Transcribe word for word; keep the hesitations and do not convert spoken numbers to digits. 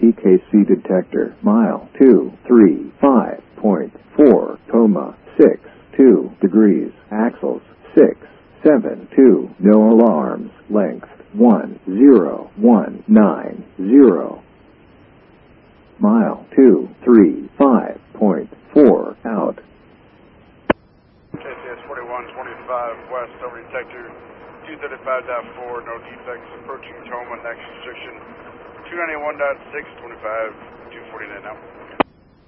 T K C detector, mile two three five point four, coma six two degrees, axles six seven two, no alarms, length one zero one nine zero. Mile two three five point four out. K C S forty-one twenty-five west over detector two thirty-five point four, no defects, approaching Toma, next restriction two ninety-one point six, twenty-five, two forty-nine now.